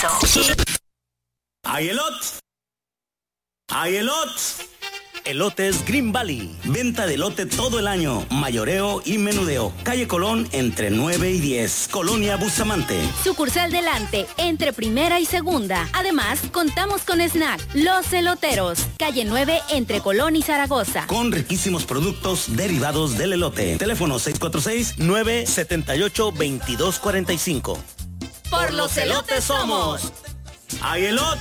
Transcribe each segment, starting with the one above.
Enciso. ¡Hay elot! ¡Hay elot! Elotes Green Valley. Venta de elote todo el año. Mayoreo y menudeo. Calle Colón entre 9 y 10. Colonia Bustamante. Sucursal Delante, entre primera y segunda. Además, contamos con snack. Los Eloteros. Calle 9 entre Colón y Zaragoza. Con riquísimos productos derivados del elote. Teléfono 646-978-2245. Por los elotes somos. ¡Hay elot!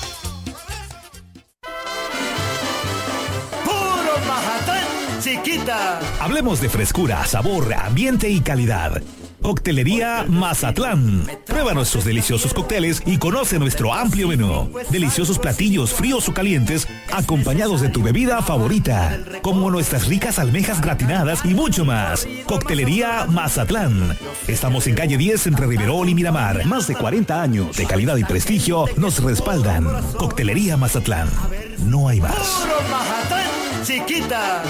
Mazatlán, chiquita. Hablemos de frescura, sabor, ambiente y calidad. Coctelería Mazatlán. Prueba nuestros deliciosos cócteles y conoce nuestro amplio menú. Deliciosos platillos fríos o calientes acompañados de tu bebida favorita, como nuestras ricas almejas gratinadas y mucho más. Coctelería Mazatlán. Estamos en calle 10 entre Riverol y Miramar. Más de 40 años de calidad y prestigio nos respaldan. Coctelería Mazatlán. No hay más. Puro Mazatlán, chiquita.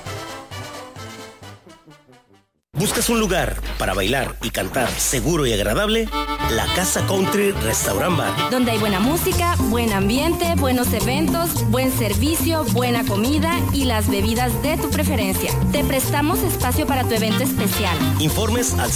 ¿Buscas un lugar para bailar y cantar seguro y agradable? La Casa Country Restaurant Bar. Donde hay buena música, buen ambiente, buenos eventos, buen servicio, buena comida y las bebidas de tu preferencia. Te prestamos espacio para tu evento especial. Informes al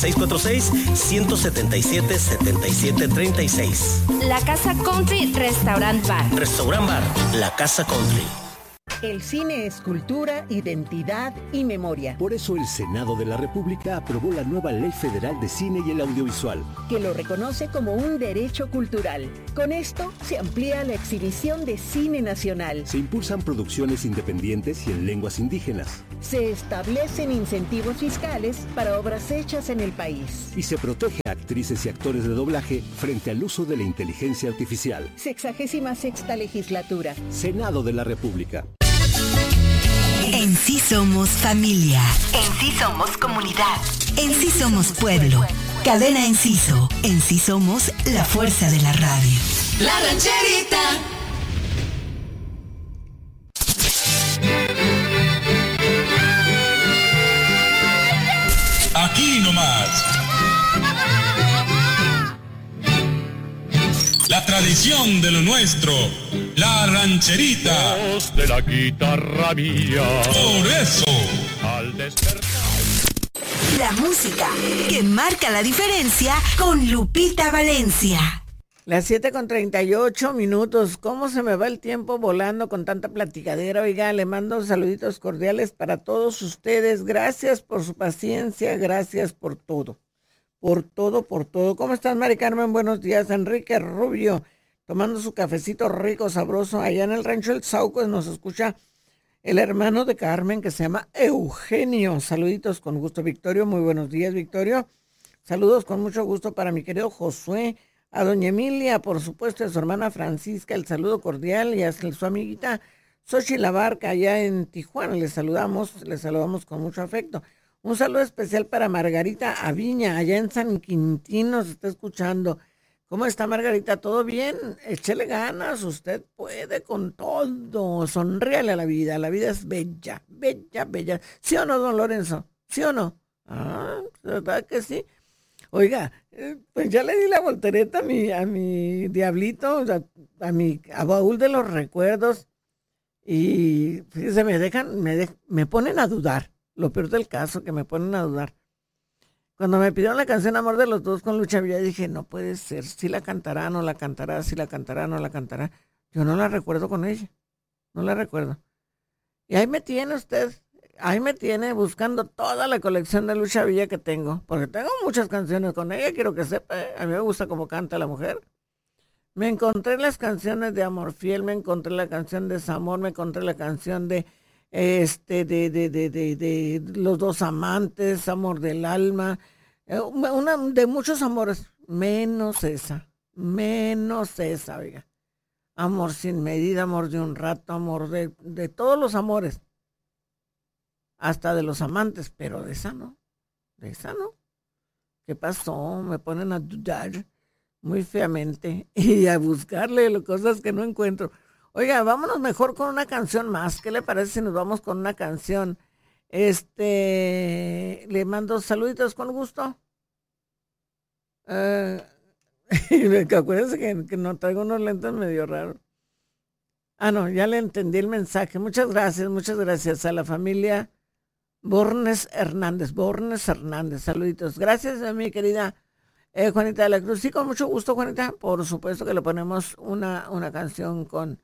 646-177-7736. La Casa Country Restaurant Bar. Restaurant Bar, La Casa Country. El cine es cultura, identidad y memoria. Por eso el Senado de la República aprobó la nueva Ley Federal de Cine y el Audiovisual, que lo reconoce como un derecho cultural. Con esto se amplía la exhibición de cine nacional. Se impulsan producciones independientes y en lenguas indígenas. Se establecen incentivos fiscales para obras hechas en el país. Y se protege a actrices y actores de doblaje frente al uso de la inteligencia artificial. 66ª legislatura. Senado de la República. En sí somos familia. En sí somos comunidad. En sí somos pueblo. Cadena Enciso. En sí somos la fuerza de la radio. La rancherita. Aquí nomás. La tradición de lo nuestro. La rancherita. Voz de la guitarra mía. Por eso. Al despertar. La música que marca la diferencia con Lupita Valencia. Las 7:38. ¿Cómo se me va el tiempo volando con tanta platicadera? Oiga, le mando saluditos cordiales para todos ustedes. Gracias por su paciencia, gracias por todo. Por todo. ¿Cómo estás, Mari Carmen? Buenos días. Enrique Rubio, tomando su cafecito rico, sabroso. Allá en el rancho El Sauco nos escucha el hermano de Carmen, que se llama Eugenio. Saluditos con gusto, Victorio. Muy buenos días, Victorio. Saludos con mucho gusto para mi querido Josué, a doña Emilia, por supuesto, a su hermana Francisca, el saludo cordial, y a su amiguita Xochitl Labarca, allá en Tijuana. Les saludamos con mucho afecto. Un saludo especial para Margarita Aviña, allá en San Quintín, nos está escuchando. ¿Cómo está, Margarita? ¿Todo bien? Échele ganas, usted puede con todo. Sonríale a la vida es bella, bella, bella. ¿Sí o no, don Lorenzo? ¿Sí o no? Ah, ¿verdad que sí? Oiga, pues ya le di la voltereta a mi diablito, a baúl de los recuerdos, y fíjese, me ponen a dudar. Lo peor del caso, que me ponen a dudar. Cuando me pidieron la canción Amor de los Dos con Lucha Villa, dije, no puede ser, si la cantará, no la cantará, si la cantará, no la cantará. Yo no la recuerdo con ella, no la recuerdo. Y ahí me tiene usted, buscando toda la colección de Lucha Villa que tengo, porque tengo muchas canciones con ella, quiero que sepa, a mí me gusta cómo canta la mujer. Me encontré las canciones de Amor Fiel, me encontré la canción de Desamor, me encontré la canción de Los Dos Amantes, Amor del Alma, una de muchos amores, menos esa, oiga. Amor sin medida, amor de un rato, amor de todos los amores, hasta de los amantes, pero de esa no. ¿Qué pasó? Me ponen a dudar muy feamente y a buscarle cosas que no encuentro. Oiga, vámonos mejor con una canción más. ¿Qué le parece si nos vamos con una canción? Le mando saluditos con gusto. Acuérdense que no traigo unos lentes medio raros. Ah, no, ya le entendí el mensaje. Muchas gracias a la familia Bornes Hernández. Saluditos. Gracias a mi querida Juanita de la Cruz. Sí, con mucho gusto, Juanita. Por supuesto que le ponemos una canción con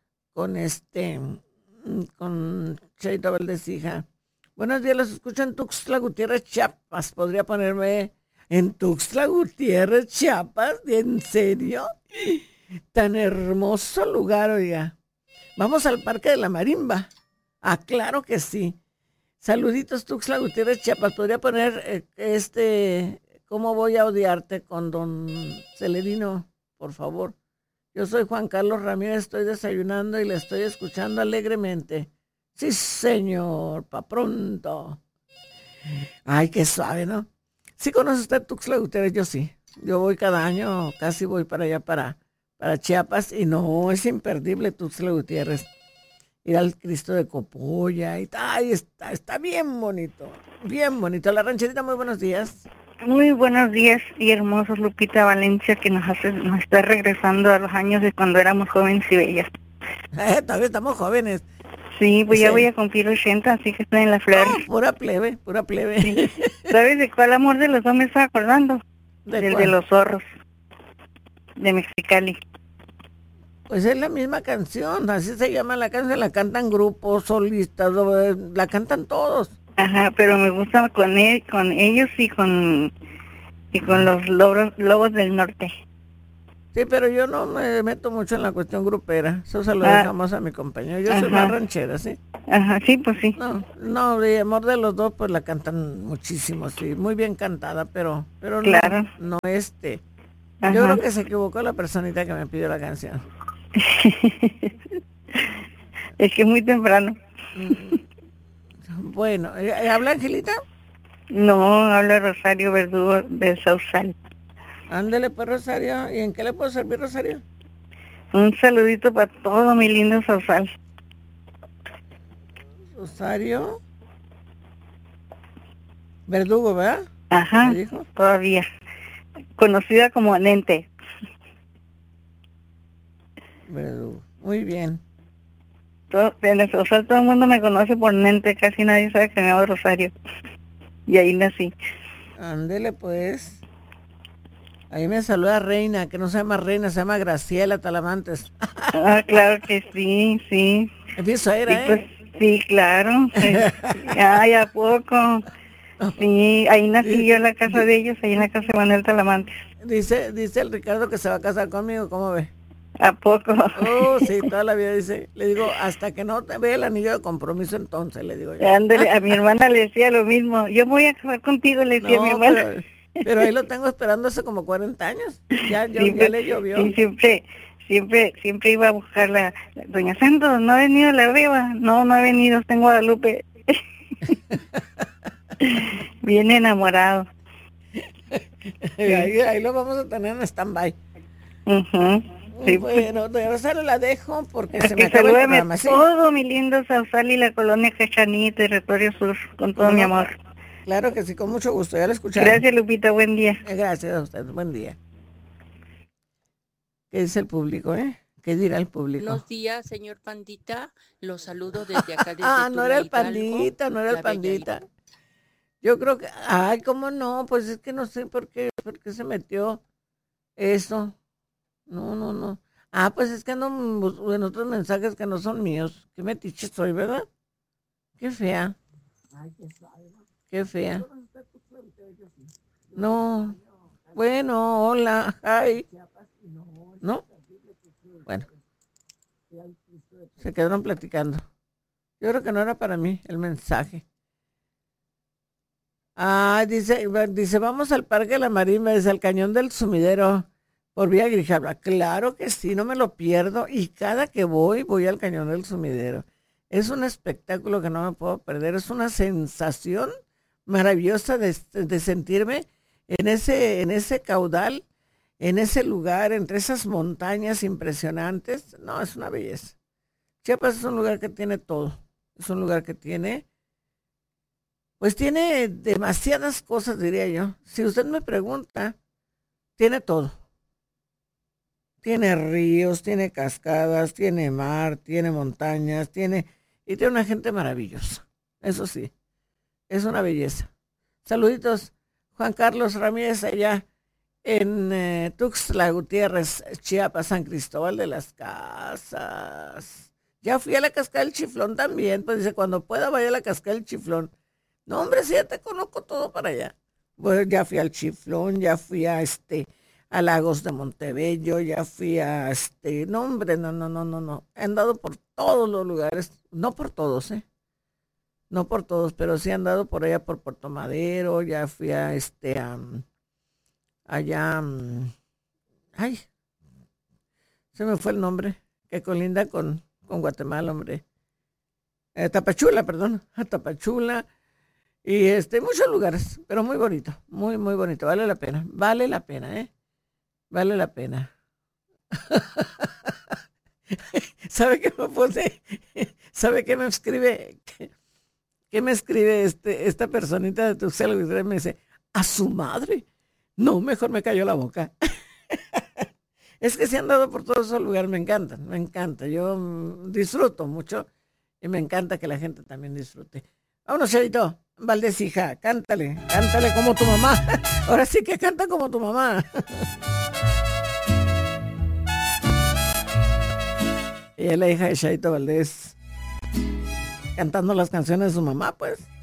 Cheito Valdez, hija. Buenos días, los escucho en Tuxtla Gutiérrez, Chiapas. ¿Podría ponerme en Tuxtla Gutiérrez, Chiapas? ¿En serio? Tan hermoso lugar, oiga. Vamos al Parque de la Marimba. Ah, claro que sí. Saluditos, Tuxtla Gutiérrez, Chiapas. ¿Podría poner ¿Cómo voy a odiarte con don Celerino, por favor? Yo soy Juan Carlos Ramírez, estoy desayunando y le estoy escuchando alegremente. Sí, señor, pa' pronto. Ay, qué suave, ¿no? ¿Sí conoce usted Tuxtla Gutiérrez? Yo sí. Yo voy cada año, casi voy para allá, para Chiapas, y no, es imperdible Tuxtla Gutiérrez. Ir al Cristo de Copolla y ay, está bien bonito, bien bonito. La Rancherita, muy buenos días. Muy buenos días y hermosos, Lupita Valencia, que nos está regresando a los años de cuando éramos jóvenes y bellas. Todavía estamos jóvenes. Sí, pues sí. Ya voy a cumplir 80, así que estoy en la flor. Oh, pura plebe. Sí. ¿Sabes de cuál amor de los dos me estaba acordando? Del de los zorros, de Mexicali. Pues es la misma canción, así se llama la canción, la cantan grupos, solistas, la cantan todos. Ajá, pero me gusta con ellos y con los lobos del norte. Sí, pero yo no me meto mucho en la cuestión grupera, eso se lo dejamos a mi compañero, yo soy más ranchera, ¿sí? Ajá, sí, pues sí. No, de amor de los dos, pues la cantan muchísimo, sí, muy bien cantada, pero claro. no. Yo creo que se equivocó la personita que me pidió la canción. Es que es muy temprano. Bueno, ¿habla Angelita? No, habla Rosario Verdugo de Sausal. Ándele pues, Rosario. ¿Y en qué le puedo servir, Rosario? Un saludito para todo mi lindo Sausal. Rosario Verdugo, ¿verdad? Ajá, todavía. Conocida como Nente. Verdugo, muy bien. En el Sausal todo el mundo me conoce por Nente, casi nadie sabe que me llamo Rosario. Y ahí nací. Ándele pues. Ahí me saluda Reina, que no se llama Reina, se llama Graciela Talamantes. Ah, claro que sí. Eso era, sí, pues, sí, claro. Ay, ¿a poco? Sí, ahí nací yo en la casa de ellos, ahí en la casa de Manuel Talamantes. Dice el Ricardo que se va a casar conmigo, ¿cómo ve? ¿A poco? Oh, sí, toda la vida dice. Le digo, hasta que no te vea el anillo de compromiso, entonces, le digo yo. Ándale, a mi hermana le decía lo mismo. Yo voy a casar contigo, le decía a mi hermana. Pero ahí lo tengo esperando hace como 40 años. Ya le llovió. Y siempre iba a buscarla. Doña Santos, ¿no ha venido la beba? No ha venido, está en Guadalupe. Bien enamorado. Ahí lo vamos a tener en stand-by. Sí, bueno, doña Rosario, la dejo porque se me acaba el programa. ¿Sí? Todo mi lindo Sausal y la colonia Cachanita y Rectorio Sur, con todo mi amor. Claro que sí, con mucho gusto, ya lo escucharon. Gracias, Lupita, buen día. Gracias a usted, buen día. ¿Qué dice el público, ¿Qué dirá el público? Buenos días, señor Pandita, los saludo desde acá, desde no era el Pandita, no era el Pandita. Yo creo que, ¿cómo no? Pues es que no sé por qué se metió eso. No. Pues es que ando en otros mensajes que no son míos. Qué metiche soy, ¿verdad? Qué fea. Ay, qué fea. No. Bueno, hola. Ay. ¿No? Bueno. Se quedaron platicando. Yo creo que no era para mí el mensaje. Dice, vamos al Parque de la Marimba, desde el Cañón del Sumidero, por vía Grijalva. Claro que sí, no me lo pierdo. Y cada que voy al Cañón del Sumidero. Es un espectáculo que no me puedo perder. Es una sensación maravillosa de sentirme en ese caudal, en ese lugar, entre esas montañas impresionantes. No, es una belleza. Chiapas es un lugar que tiene todo. Es un lugar que tiene demasiadas cosas, diría yo. Si usted me pregunta, tiene todo. Tiene ríos, tiene cascadas, tiene mar, tiene montañas, tiene una gente maravillosa. Eso sí, es una belleza. Saluditos, Juan Carlos Ramírez, allá en Tuxtla Gutiérrez, Chiapas, San Cristóbal de las Casas. Ya fui a la Cascada del Chiflón también, pues dice, cuando pueda vaya a la Cascada del Chiflón. No, hombre, sí, ya te conozco todo para allá. Pues ya fui al Chiflón, ya fui a Lagos de Montebello, ya fui a no, hombre, no. He andado por todos los lugares, no por todos, no por todos, pero sí he andado por allá por Puerto Madero, ya fui a allá, ay, se me fue el nombre, que colinda con Guatemala, hombre. Tapachula, perdón, a Tapachula. Y muchos lugares, pero muy bonito, muy, muy bonito. Vale la pena, vale la pena. ¿Sabe qué me puse? ¿Sabe qué me escribe? ¿Qué me escribe esta personita de Tuxtla Gutiérrez? Me dice, ¿a su madre? No, mejor me cayó la boca. Es que se han dado por todos esos lugares, me encanta. Yo disfruto mucho y me encanta que la gente también disfrute. Vámonos, Chavito. Valdés, hija, cántale como tu mamá. Ahora sí que canta como tu mamá. Ella es la hija de Chaito Valdés, cantando las canciones de su mamá, pues.